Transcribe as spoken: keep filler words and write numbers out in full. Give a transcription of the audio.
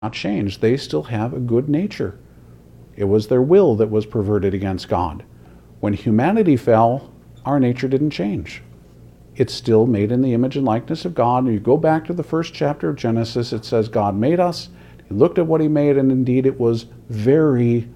not changed. They still have a good nature. It was their will that was perverted against God. When humanity fell, our nature didn't change. It's still made in the image and likeness of God. And you go back to the first chapter of Genesis, it says God made us. He looked at what he made, and indeed it was very